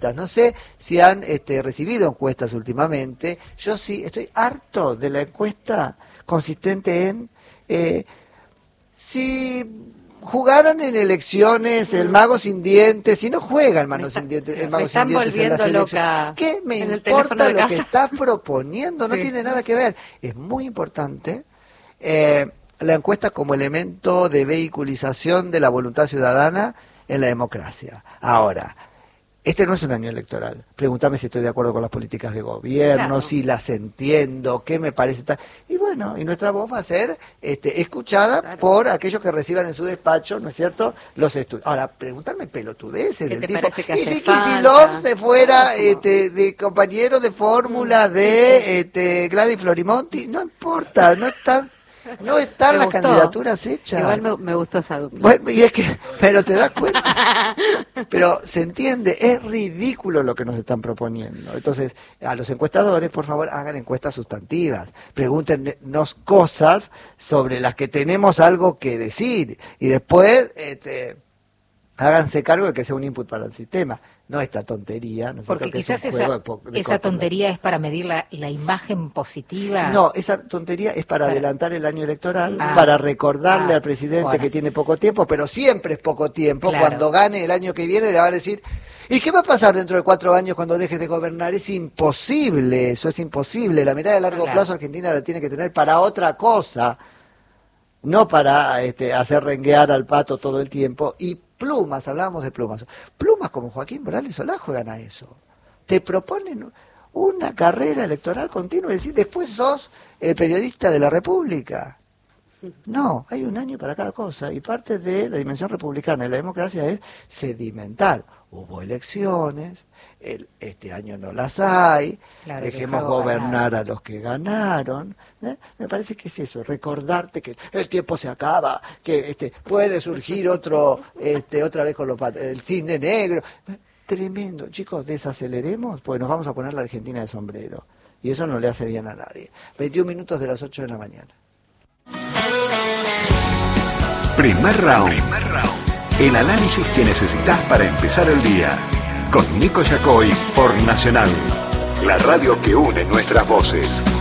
encuestas. No sé si han recibido encuestas últimamente. Yo sí, estoy harto de la encuesta consistente en si jugaran en elecciones el mago sin dientes, si no juega el mago sin dientes en las elecciones, ¿qué me importa lo que estás proponiendo? No tiene nada que ver. Es muy importante la encuesta como elemento de vehiculización de la voluntad ciudadana en la democracia. Ahora, este no es un año electoral. Pregúntame si estoy de acuerdo con las políticas de gobierno, si las entiendo, qué me parece tal. Y bueno, y nuestra voz va a ser escuchada por aquellos que reciban en su despacho, ¿no es cierto?, los estudios. Ahora, preguntarme pelotudeces del tipo. Y si Kicillof se fuera de compañero de fórmula de Gladys Florimonti, no importa, no están las candidaturas hechas. Igual me gustó esa dupla. Bueno, y es que, pero te das cuenta. Pero se entiende, es ridículo lo que nos están proponiendo. Entonces, a los encuestadores, por favor, hagan encuestas sustantivas. Pregúntenos cosas sobre las que tenemos algo que decir. Y después, háganse cargo de que sea un input para el sistema. No esta tontería. ¿No? Porque quizás esa tontería es para medir la imagen positiva. No, esa tontería es para adelantar el año electoral, para recordarle al presidente que tiene poco tiempo, pero siempre es poco tiempo. Claro. Cuando gane el año que viene le va a decir, ¿y qué va a pasar dentro de 4 años cuando dejes de gobernar? Es imposible, eso es imposible. La mirada de largo plazo Argentina la tiene que tener para otra cosa, no para hacer renguear al pato todo el tiempo. Y plumas, hablábamos de plumas. Plumas como Joaquín Morales Solá juegan a eso. Te proponen una carrera electoral continua y decir, después sos el periodista de la República. No, hay un año para cada cosa. Y parte de la dimensión republicana de la democracia es sedimentar. Hubo elecciones, este año no las hay, claro, dejemos gobernar a los que ganaron. Me parece que es eso, recordarte que el tiempo se acaba, que puede surgir otra vez con el cisne negro. Tremendo, chicos, desaceleremos, pues nos vamos a poner la Argentina de sombrero. Y eso no le hace bien a nadie. 21 minutos de las 8 de la mañana. Primer round. El análisis que necesitas para empezar el día. Con Nico Yacoy por Nacional, la radio que une nuestras voces.